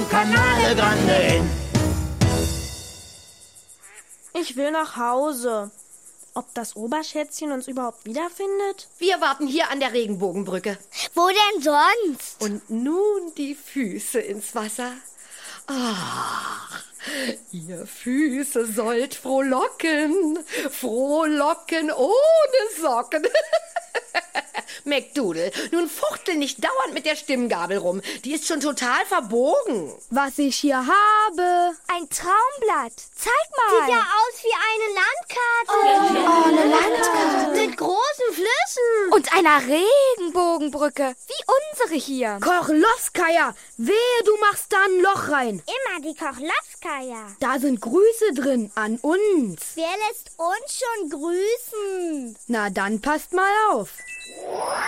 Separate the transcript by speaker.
Speaker 1: Canale Grande hin.
Speaker 2: Ich will nach Hause. Ob das Oberschätzchen uns überhaupt wiederfindet?
Speaker 3: Wir warten hier an der Regenbogenbrücke.
Speaker 4: Wo denn sonst?
Speaker 3: Und nun die Füße ins Wasser. Ach, ihr Füße sollt frohlocken. Frohlocken ohne Socken. McDoodle, nun fuchtel nicht dauernd mit der Stimmgabel rum. Die ist schon total verbogen.
Speaker 5: Was ich hier habe.
Speaker 4: Ein Traumblatt. Zeig mal.
Speaker 6: Sieht ja aus wie eine Landkarte.
Speaker 4: Oh, eine Landkarte.
Speaker 6: Mit großen Flüssen.
Speaker 5: Und einer Regenbogenbrücke. Wie unsere hier.
Speaker 2: Kochlowskaja, wehe, du machst da ein Loch rein.
Speaker 6: Immer die Kochlowskaja.
Speaker 2: Da sind Grüße drin an uns.
Speaker 6: Wer lässt uns schon grüßen?
Speaker 2: Na, dann passt mal auf.